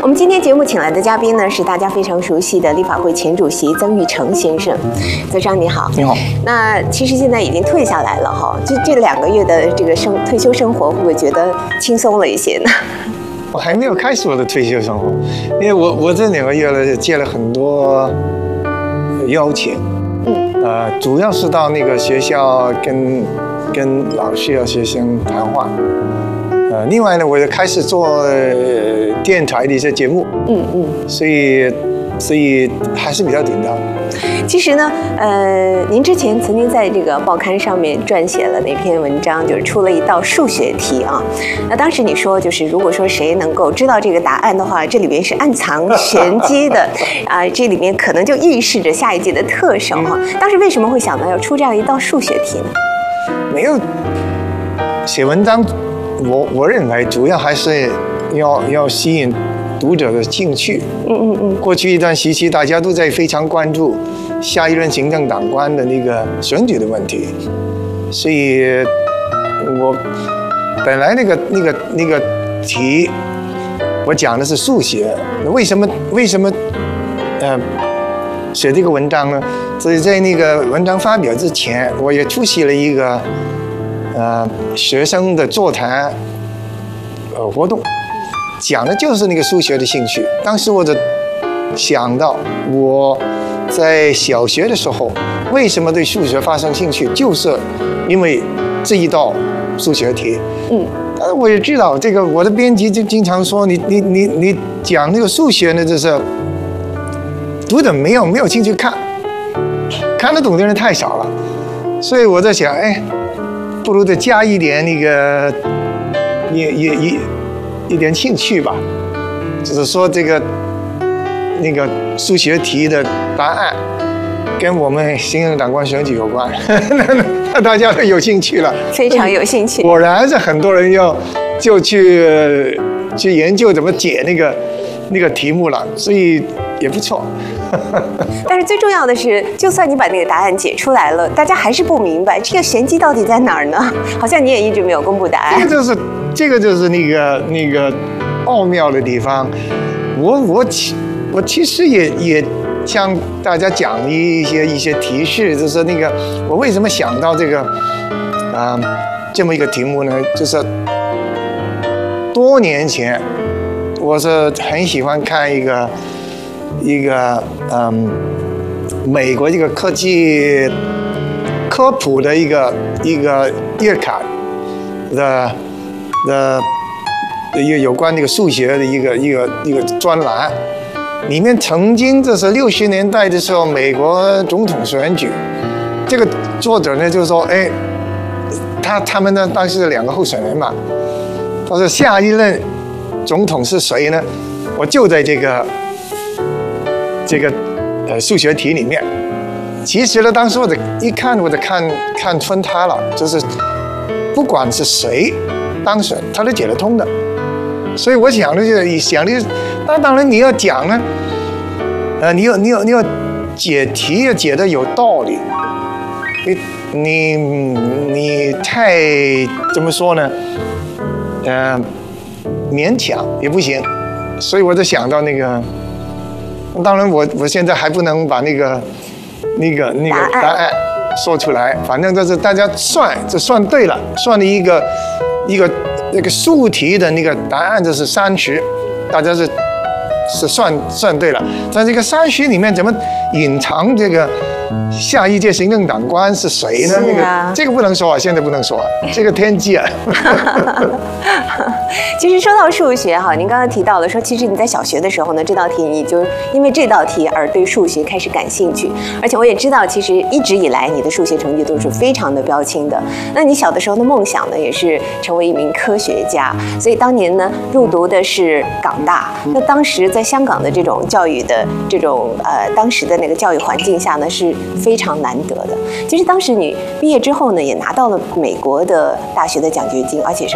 们今天节目请来的嘉宾呢，是大家非常熟悉的立法会前主席曾钰成先生。曾商你好。 你好。 那其实现在已经退下来了哈，这2个月的这个退休生活，会不会觉得轻松了一些呢？ 我还没有开始我的退休生活，因为我这2个月了接了很多邀请，主要是到那个学校跟老师和学生谈话，另外呢，我也开始做电台的一些节目，所以还是比较紧张。 其实呢，您之前曾经在这个报刊上面撰写了那篇文章，就是出了一道数学题啊。那当时你说，就是如果说谁能够知道这个答案的话，这里面是暗藏玄机的啊，这里面可能就预示着下一届的特首哈。当时为什么会想到要出这样一道数学题呢？ 没有写文章，我认为主要还是要吸引读者的兴趣。过去一段时期，大家都在非常关注下一任行政长官的那个选举的问题，所以我本来那个题，我讲的是数学，为什么写这个文章呢？所以在那个文章发表之前，我也出席了一个学生的座谈活动。讲的就是那个数学的兴趣。当时我就想到，我在小学的时候为什么对数学发生兴趣，就是因为这一道数学题。但是我也知道，这个我的编辑就经常说，你讲那个数学呢，就是读者没有兴趣看得懂的人太少了。所以我在想，不如再加一点那个一点兴趣吧，就是说那个数学题的答案跟我们行政长官选举有关，那大家都有兴趣了， 非常有兴趣。 果然是很多人就去研究怎么解那个题目了，所以也不错。 但是最重要的是，就算你把那个答案解出来了，大家还是不明白这个玄机到底在哪儿呢？好像你也一直没有公布答案。 这个就是那个奥妙的地方。我其实也向大家讲一些提示，就是那个我为什么想到这个这么一个题目呢？就是多年前，我是很喜欢看一个美国这个科技科普的一个月刊的有关那个数学的一个专栏，里面曾经这是60年代的时候美国总统选举，这个作者呢就说，他们呢当时是2个候选人嘛，他说下一任总统是谁呢？我就在这个数学题里面。其实呢，当时我就看穿他了，就是不管是谁当选，他都解得通的。所以我想的那当然你要讲呢，你要解题要解得有道理，你太怎么说呢？勉强也不行。所以我就想到那个，当然我现在还不能把那个答案说出来，反正就是大家算对了，算了一个那个数题的那个答案就是30，大家是算对了。在这个30里面怎么隐藏这个下一届行政长官是谁呢？这个不能说啊，现在不能说，这个天机啊。 其实说到数学哈，您刚刚提到了说，其实你在小学的时候呢，这道题你就因为这道题而对数学开始感兴趣，而且我也知道，其实一直以来你的数学成绩都是非常的标青的。那你小的时候的梦想呢，也是成为一名科学家，所以当年呢入读的是港大。那当时在香港的这种教育的这种当时的那个教育环境下呢，是非常难得的。其实当时你毕业之后呢，也拿到了美国的大学的奖学金，而且是